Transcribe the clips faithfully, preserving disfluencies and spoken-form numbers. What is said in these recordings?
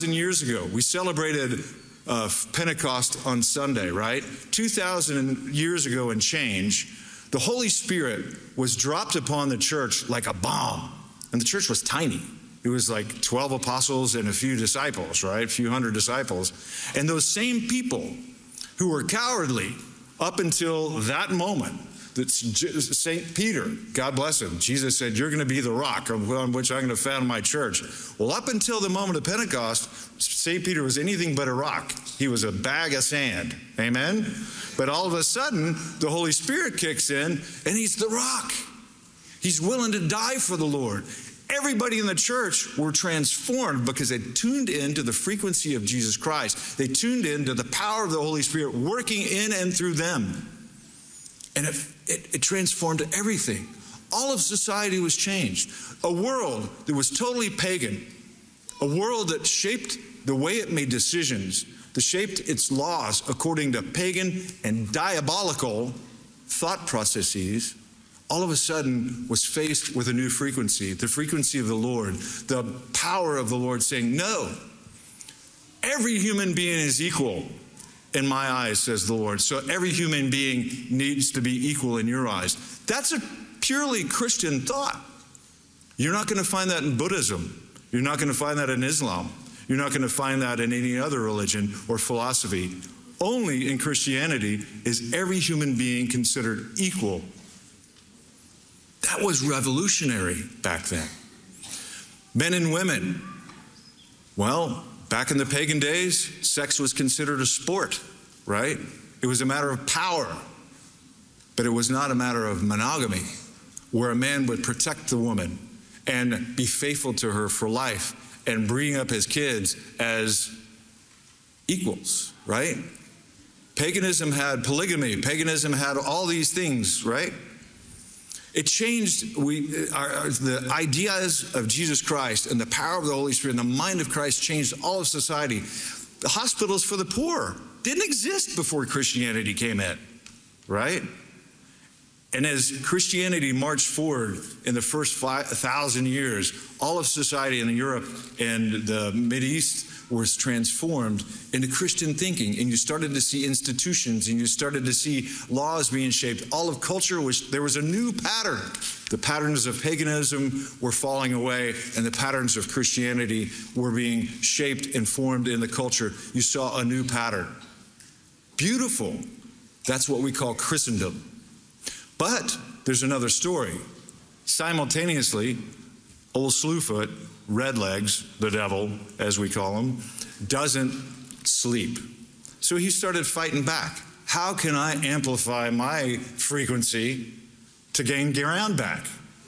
Years ago, we celebrated uh, Pentecost on Sunday, right? two thousand years ago and change, the Holy Spirit was dropped upon the church like a bomb. And the church was tiny. It was like twelve apostles and a few disciples, right? A few hundred disciples. And those same people who were cowardly up until that moment, that Saint Peter, God bless him, Jesus said, you're going to be the rock on which I'm going to found my church. Well, up until the moment of Pentecost, Saint Peter was anything but a rock. He was a bag of sand. Amen? But all of a sudden, the Holy Spirit kicks in, and he's the rock. He's willing to die for the Lord. Everybody in the church were transformed because they tuned into the frequency of Jesus Christ. They tuned into the power of the Holy Spirit working in and through them. And it, it, it transformed everything. All of society was changed. A world that was totally pagan, a world that shaped the way it made decisions, that shaped its laws according to pagan and diabolical thought processes, all of a sudden was faced with a new frequency, the frequency of the Lord, the power of the Lord saying, no, every human being is equal in my eyes, says the Lord. So every human being needs to be equal in your eyes. That's a purely Christian thought. You're not going to find that in Buddhism. You're not going to find that in Islam. You're not going to find that in any other religion or philosophy. Only in Christianity is every human being considered equal. That was revolutionary back then. Men and women. Well, back in the pagan days, sex was considered a sport, right? It was a matter of power, but it was not a matter of monogamy, where a man would protect the woman and be faithful to her for life and bring up his kids as equals, right? Paganism had polygamy. Paganism had all these things, right? It changed we, our, our, the ideas of Jesus Christ and the power of the Holy Spirit and the mind of Christ changed all of society. The hospitals for the poor didn't exist before Christianity came in, right? And as Christianity marched forward in the first five, thousand years, all of society in Europe and the Mideast was transformed into Christian thinking. And you started to see institutions and you started to see laws being shaped. All of culture, was there was a new pattern. The patterns of paganism were falling away and the patterns of Christianity were being shaped and formed in the culture. You saw a new pattern. Beautiful. That's what we call Christendom. But there's another story. Simultaneously, old Slewfoot, Redlegs, the devil, as we call him, doesn't sleep. So he started fighting back. How can I amplify my frequency to gain ground back?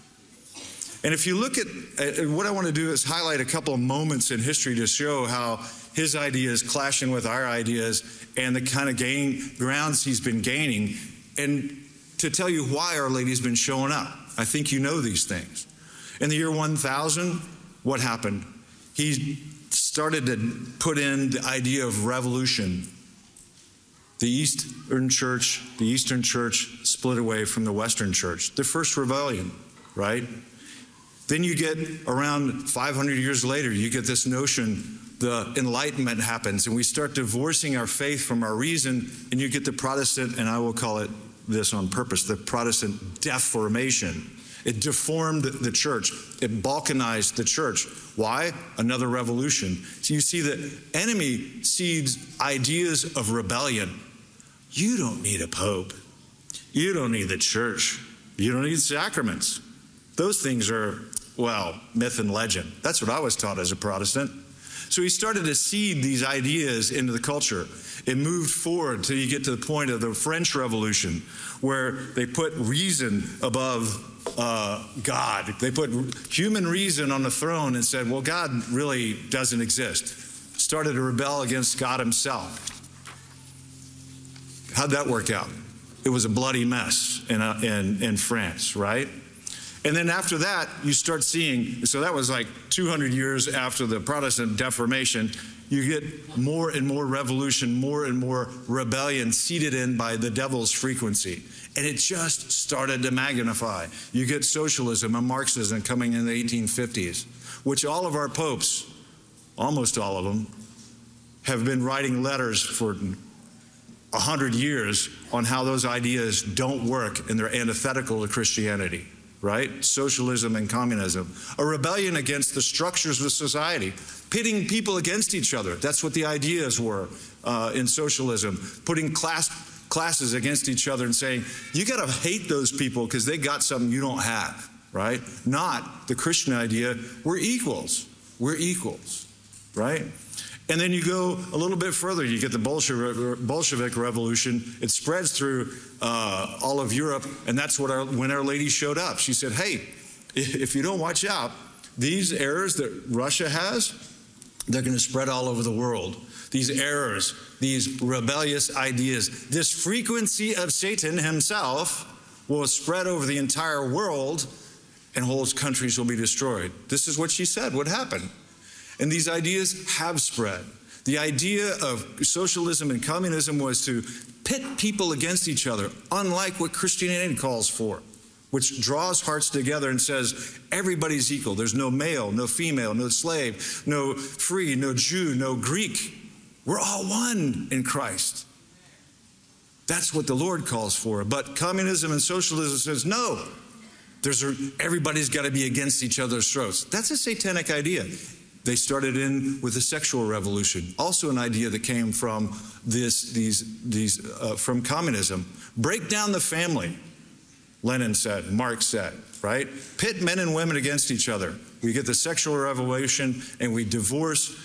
And if you look at, at what I want to do is highlight a couple of moments in history to show how his ideas clashing with our ideas and the kind of gain grounds he's been gaining, and to tell you why Our Lady's been showing up. I think you know these things. In the year one thousand, what happened? He started to put in the idea of revolution. The Eastern Church, the Eastern Church split away from the Western Church. The first rebellion, right? Then you get around five hundred years later, you get this notion, the Enlightenment happens, and we start divorcing our faith from our reason, and you get the Protestant, and I will call it this on purpose, the Protestant deformation. It deformed the church. It balkanized the church. Why? Another revolution. So you see the enemy seeds ideas of rebellion. You don't need a pope. You don't need the church. You don't need sacraments. Those things are, well, myth and legend. That's what I was taught as a Protestant. So he started to seed these ideas into the culture. It moved forward till you get to the point of the French Revolution, where they put reason above uh, God. They put human reason on the throne and said, well, God really doesn't exist. Started to rebel against God himself. How'd that work out? It was a bloody mess in, uh, in, in France, right? And then after that, you start seeing, so that was like two hundred years after the Protestant Reformation, you get more and more revolution, more and more rebellion seeded in by the devil's frequency. And it just started to magnify. You get socialism and Marxism coming in the eighteen fifties, which all of our popes almost all of them, have been writing letters for a hundred years on how those ideas don't work and they're antithetical to Christianity, right? Socialism and communism. A rebellion against the structures of society, pitting people against each other. That's what the ideas were uh, in socialism, putting class classes against each other and saying, you got to hate those people because they got something you don't have, right? Not the Christian idea, we're equals. We're equals, right? And then you go a little bit further, you get the Bolshevik, Bolshevik Revolution. It spreads through uh, all of Europe, and that's what our, when Our Lady showed up. She said, hey, if you don't watch out, these errors that Russia has, they're going to spread all over the world. These errors, these rebellious ideas, this frequency of Satan himself will spread over the entire world, and whole countries will be destroyed. This is what she said would happen. And these ideas have spread. The idea of socialism and communism was to pit people against each other, unlike what Christianity calls for, which draws hearts together and says everybody's equal. There's no male, no female, no slave, no free, no Jew, no Greek. We're all one in Christ. That's what the Lord calls for. But communism and socialism says, no, there's a, everybody's got to be against each other's throats. That's a satanic idea. They started in with the sexual revolution, also an idea that came from this, these, these, uh, from communism. Break down the family, Lenin said, Marx said, right? Pit men and women against each other. We get the sexual revolution and we divorce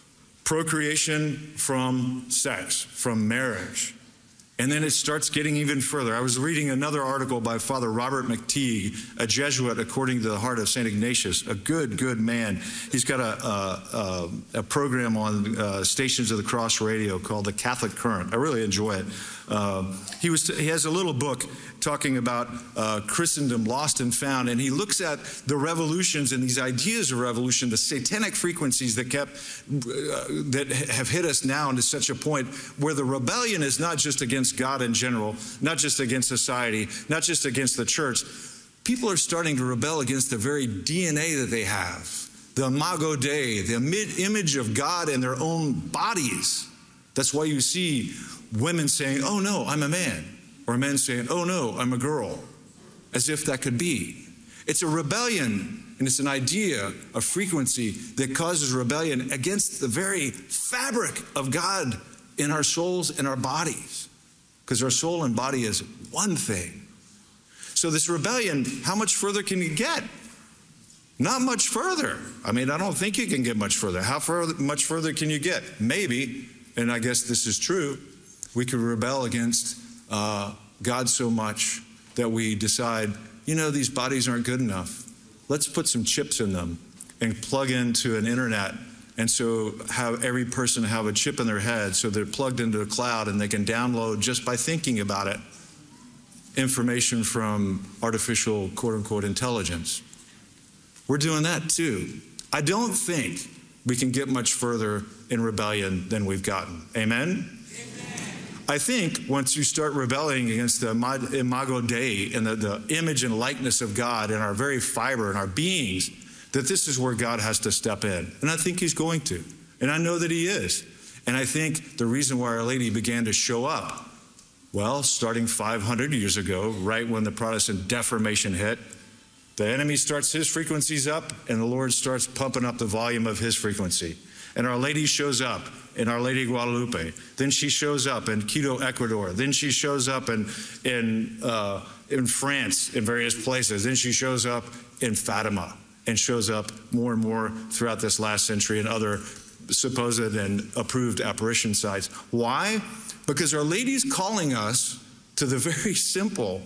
procreation from sex, from marriage. And then it starts getting even further. I was reading another article by Father Robert McTeague, a Jesuit according to the heart of Saint Ignatius, a good, good man. He's got a, a, a program on uh, Stations of the Cross radio called The Catholic Current. I really enjoy it. Uh, he, was, he has a little book talking about uh, Christendom lost and found, and he looks at the revolutions and these ideas of revolution, the satanic frequencies that kept uh, that have hit us now into such a point where the rebellion is not just against God in general, not just against society, not just against the church. People are starting to rebel against the very D N A that they have, the Imago Dei, the image of God in their own bodies. That's why you see women saying, oh no, I'm a man. Or men saying, oh no, I'm a girl. As if that could be. It's a rebellion, and it's an idea, a frequency that causes rebellion against the very fabric of God in our souls and our bodies. Because our soul and body is one thing. So this rebellion, how much further can you get? Not much further. I mean, I don't think you can get much further. How far, much further can you get? Maybe, and I guess this is true, we could rebel against uh, God so much that we decide, you know, these bodies aren't good enough. Let's put some chips in them and plug into an internet, and so have every person have a chip in their head so they're plugged into a cloud and they can download, just by thinking about it, information from artificial quote-unquote intelligence. We're doing that too. I don't think we can get much further in rebellion than we've gotten. Amen? I think once you start rebelling against the Imago Dei and the, the image and likeness of God in our very fiber and our beings, that this is where God has to step in. And I think he's going to. And I know that he is. And I think the reason why Our Lady began to show up, well, starting five hundred years ago, right when the Protestant Reformation hit, the enemy starts his frequencies up and the Lord starts pumping up the volume of his frequency. And Our Lady shows up in Our Lady Guadalupe. Then she shows up in Quito, Ecuador. Then she shows up in, in, uh, in France in various places. Then she shows up in Fatima and shows up more and more throughout this last century in other supposed and approved apparition sites. Why? Because Our Lady's calling us to the very simple,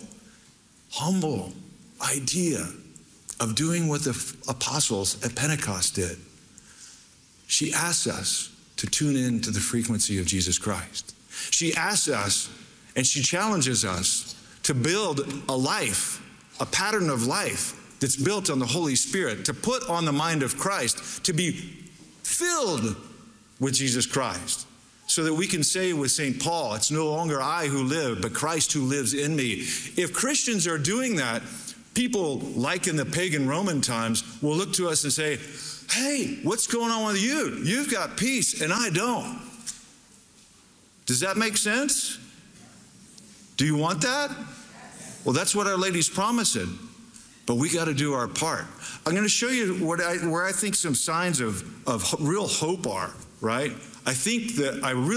humble idea of doing what the apostles at Pentecost did. She asks us to tune in to the frequency of Jesus Christ. She asks us and she challenges us to build a life, a pattern of life that's built on the Holy Spirit, to put on the mind of Christ, to be filled with Jesus Christ, so that we can say with Saint Paul, it's no longer I who live, but Christ who lives in me. If Christians are doing that, People, like in the pagan Roman times, will look to us and say, hey, what's going on with you? You've got peace and I don't. Does that make sense? Do you want that? Well, that's what Our Lady's promising. But we got to do our part. I'm going to show you what I, where I think some signs of, of real hope are, right? I think that I really